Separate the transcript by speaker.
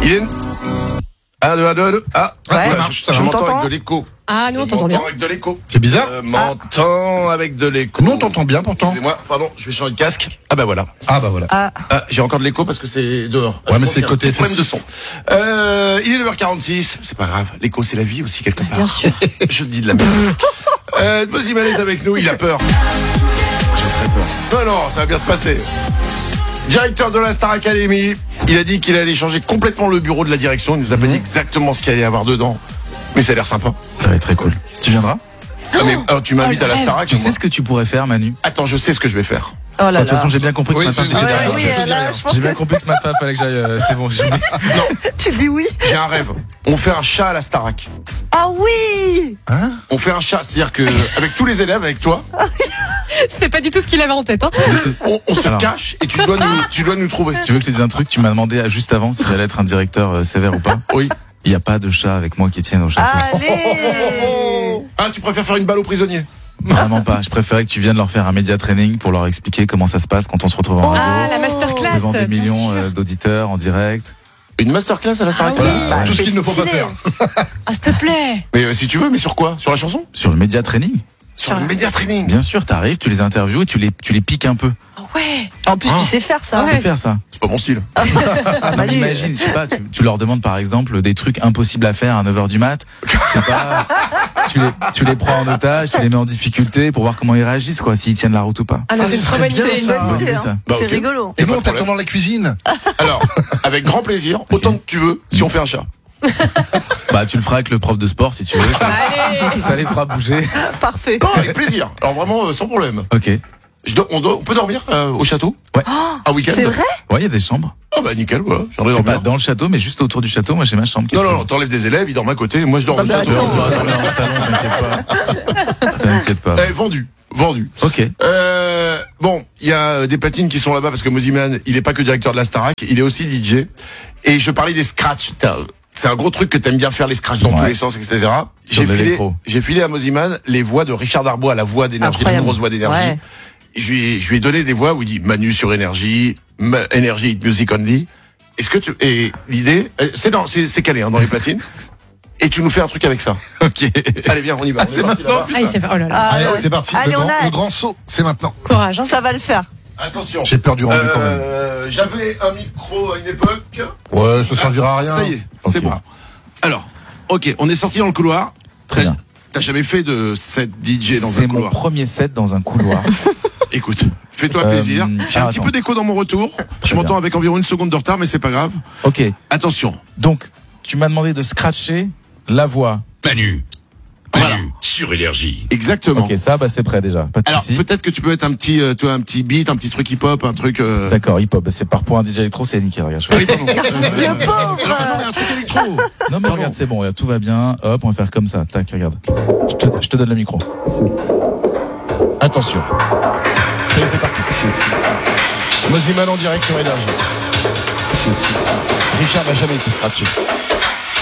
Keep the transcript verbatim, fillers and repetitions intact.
Speaker 1: Il est... un, deux, un, deux, un, deux. Ah,
Speaker 2: Ouais.
Speaker 1: ça
Speaker 2: Ça
Speaker 1: marche.
Speaker 2: marche,
Speaker 1: Je
Speaker 2: ça
Speaker 1: m'entends
Speaker 2: marche.
Speaker 1: avec de l'écho.
Speaker 3: Ah, nous on
Speaker 1: Je
Speaker 3: t'entend bien.
Speaker 1: m'entends avec de l'écho.
Speaker 2: C'est bizarre.
Speaker 1: Je m'entends avec de l'écho.
Speaker 2: Nous, on t'entend bien pourtant.
Speaker 1: Excusez-moi, pardon, je vais changer de casque. Ah bah voilà.
Speaker 2: Ah bah voilà.
Speaker 1: Ah, j'ai encore de l'écho parce que c'est dehors.
Speaker 2: Ouais, mais
Speaker 1: Je
Speaker 2: c'est
Speaker 1: pense
Speaker 2: côté
Speaker 1: qu'il y a un petit problème de
Speaker 2: festif.
Speaker 1: son. Euh, il est neuf heures quarante-six. C'est pas grave. L'écho, c'est la vie aussi, quelque part.
Speaker 3: Bien sûr.
Speaker 1: Je te dis de la merde. euh, Moziman est avec nous. Il a peur. J'ai très peur. Non, non, ça va bien se passer. Directeur de la Star Academy. Il a dit qu'il allait changer complètement le bureau de la direction. Il nous a pas dit exactement ce qu'il allait y avoir dedans. Mais ça a l'air sympa.
Speaker 4: Ça va être très cool. Tu viendras?
Speaker 1: Ah, mais alors, tu m'invites
Speaker 3: Oh,
Speaker 1: à la
Speaker 3: le
Speaker 1: Starac.
Speaker 4: Tu
Speaker 1: moi.
Speaker 4: sais ce que tu pourrais faire, Manu?
Speaker 1: Attends, je sais ce que je vais faire.
Speaker 5: Oh là
Speaker 4: De toute
Speaker 5: là.
Speaker 4: façon, j'ai bien compris que
Speaker 2: Oui,
Speaker 4: ce matin,
Speaker 2: c'est-
Speaker 4: je disais
Speaker 2: ouais,
Speaker 4: rien.
Speaker 2: oui,
Speaker 5: oui,
Speaker 2: je faisais
Speaker 5: là,
Speaker 2: rien.
Speaker 5: je pense
Speaker 4: J'ai
Speaker 5: que
Speaker 4: bien compris que ce matin, il fallait que j'aille. euh, c'est bon, je
Speaker 1: Non,
Speaker 5: tu dis oui.
Speaker 1: j'ai un rêve. On fait un chat à la Starac.
Speaker 5: Ah oui.
Speaker 2: Hein?
Speaker 1: On fait un chat, c'est-à-dire que avec tous les élèves, avec toi,
Speaker 3: C'est pas du tout ce qu'il avait en tête. Hein.
Speaker 1: on, on se
Speaker 4: Alors.
Speaker 1: cache et tu dois nous, tu dois nous trouver.
Speaker 4: Tu veux que je te dise un truc? Tu m'as demandé à- juste avant si j'allais être un directeur euh, sévère ou pas.
Speaker 1: Oui.
Speaker 4: Il n'y a pas de chat avec moi qui tienne au château.
Speaker 5: Allez.
Speaker 1: Ah, tu préfères faire une balle aux prisonniers?
Speaker 4: Vraiment pas. Je préférais que tu viennes leur faire un média training pour leur expliquer comment ça se passe quand on se retrouve en
Speaker 3: Ah,
Speaker 4: radio.
Speaker 3: la masterclass.
Speaker 4: Devant des
Speaker 3: bien
Speaker 4: millions
Speaker 3: sûr.
Speaker 4: euh, d'auditeurs en direct.
Speaker 1: Une masterclass à la Starac.
Speaker 3: Ah oui.
Speaker 2: Voilà,
Speaker 5: Bah,
Speaker 2: tout ce
Speaker 5: c'est
Speaker 2: qu'il ne faut pas
Speaker 5: stylé.
Speaker 2: faire.
Speaker 3: Ah, s'il te plaît.
Speaker 1: Mais euh, si tu veux, mais sur quoi? Sur la chanson?
Speaker 4: Sur le média training.
Speaker 1: Sur le média training.
Speaker 4: Bien sûr, t'arrives, tu les interviews et tu les, tu les piques un peu.
Speaker 3: Ah ouais.
Speaker 5: En plus,
Speaker 1: Ah.
Speaker 5: tu sais faire ça.
Speaker 4: Tu sais faire ça.
Speaker 1: C'est pas mon style.
Speaker 4: Non, mais
Speaker 5: Manu.
Speaker 4: imagine, je sais pas, tu, tu leur demandes par exemple des trucs impossibles à faire à neuf heures du mat. Je sais pas, tu les, tu les prends en otage, tu les mets en difficulté pour voir comment ils réagissent, quoi, s'ils tiennent la route ou pas.
Speaker 3: Ah non,
Speaker 2: Ça,
Speaker 3: c'est une
Speaker 2: ce
Speaker 3: très
Speaker 2: serait
Speaker 3: bonne
Speaker 2: bien,
Speaker 3: idée.
Speaker 5: C'est une
Speaker 2: ça.
Speaker 5: bonne
Speaker 4: Bonne
Speaker 5: idée.
Speaker 4: idée,
Speaker 5: hein.
Speaker 4: ça.
Speaker 1: Bah,
Speaker 5: C'est
Speaker 1: ok.
Speaker 5: rigolo.
Speaker 2: Et
Speaker 1: pas
Speaker 2: nous,
Speaker 1: de
Speaker 2: on t'attend
Speaker 1: problème.
Speaker 2: dans la cuisine.
Speaker 1: Alors, avec grand plaisir, autant que tu veux, si on fait un chat.
Speaker 4: Bah, tu le feras avec le prof de sport si tu veux. Ça,
Speaker 3: Allez.
Speaker 4: ça les fera bouger.
Speaker 5: Parfait.
Speaker 1: Non, avec plaisir. Alors vraiment, euh, sans problème.
Speaker 4: Ok.
Speaker 1: Je dois- on, doit- on peut dormir euh, au château?
Speaker 4: Ouais.
Speaker 1: Un week-end?
Speaker 5: C'est vrai?
Speaker 4: Ouais, il y a des chambres.
Speaker 1: Ah bah nickel, voilà. J'aimerais
Speaker 4: C'est pas
Speaker 1: dormir.
Speaker 4: dans le château, mais juste autour du château. Moi, j'ai ma chambre qui
Speaker 1: Non,
Speaker 4: est
Speaker 1: non, non,
Speaker 4: prévue.
Speaker 1: t'enlèves des élèves, ils dorment à côté, moi je dors
Speaker 5: Ah
Speaker 1: au
Speaker 5: bah
Speaker 1: château.
Speaker 5: attends.
Speaker 4: Non, non, non, au salon, t'inquiète pas. T'inquiète pas.
Speaker 1: Eh, vendu, vendu.
Speaker 4: Ok.
Speaker 1: Euh, bon, il y a des platines qui sont là-bas parce que Moziman, il est pas que directeur de la Starac, il est aussi D J. Et je parlais des scratchs. T'as- C'est un gros truc que t'aimes bien faire, les scratchs dans
Speaker 4: Ouais.
Speaker 1: tous les sens, et cetera.
Speaker 4: Sur
Speaker 1: J'ai
Speaker 4: de
Speaker 1: filé,
Speaker 4: l'électro.
Speaker 1: j'ai filé à Moziman les voix de Richard Darbois, la voix d'énergie, la
Speaker 5: Incroyable.
Speaker 1: grosse voix d'énergie.
Speaker 5: Ouais.
Speaker 1: Je lui, ai, je lui ai donné des voix où il dit Manu sur énergie, Ma- énergie hit music only. Est-ce que tu, et l'idée, euh, c'est dans, c'est, c'est calé, hein, dans les platines. Et tu nous fais un truc avec ça.
Speaker 4: Ok.
Speaker 1: Allez, viens, on y va.
Speaker 4: Ah, c'est maintenant,
Speaker 3: Ah, il s'est pas. Oh là là.
Speaker 5: Ah,
Speaker 2: Allez,
Speaker 5: ouais.
Speaker 2: c'est parti.
Speaker 5: Allez,
Speaker 2: le,
Speaker 5: on
Speaker 2: grand,
Speaker 5: a-
Speaker 2: le grand saut, c'est maintenant.
Speaker 3: Courage. Hein.
Speaker 5: Ça va le faire.
Speaker 1: Attention.
Speaker 2: J'ai peur du rendu quand même.
Speaker 1: Euh, j'avais un micro à une époque.
Speaker 2: Ouais, ça servira à rien.
Speaker 1: Ça y est, c'est
Speaker 2: Ok.
Speaker 1: bon. Alors, ok, on est sorti dans le couloir.
Speaker 4: Très bien.
Speaker 1: T'as jamais fait de set D J dans
Speaker 4: C'est
Speaker 1: un
Speaker 4: mon
Speaker 1: couloir?
Speaker 4: premier set dans un couloir.
Speaker 1: Écoute, fais-toi
Speaker 4: Euh,
Speaker 1: plaisir. J'ai un
Speaker 4: ah,
Speaker 1: petit
Speaker 4: attends.
Speaker 1: peu d'écho dans mon retour. Je
Speaker 4: Très
Speaker 1: m'entends
Speaker 4: bien.
Speaker 1: avec environ une seconde de retard, mais c'est pas grave.
Speaker 4: Ok.
Speaker 1: Attention.
Speaker 4: Donc, tu m'as demandé de scratcher la voix.
Speaker 6: Manu.
Speaker 1: Voilà.
Speaker 6: Manu, sur énergie.
Speaker 1: Exactement.
Speaker 4: Ok, ça, bah, c'est prêt déjà. Pas de
Speaker 1: Alors
Speaker 4: souci.
Speaker 1: peut-être que tu peux être un petit, euh, toi, un petit beat, un petit truc hip-hop, un truc. Euh...
Speaker 4: D'accord, hip-hop. Bah, c'est par point D J électro, c'est nickel. Regarde, je
Speaker 1: Ah
Speaker 4: fais-
Speaker 1: oui, pardon. Euh,
Speaker 5: Le pauvre.
Speaker 1: alors, non, il y a un truc électro.
Speaker 4: Non, mais regarde, c'est bon. Regarde, tout va bien. Hop, on va faire comme ça. Tac, regarde. Je te, je te donne le micro. Attention.
Speaker 1: Ça y est, c'est parti. Moziman en direct sur énergie. Richard n'a jamais été scratché.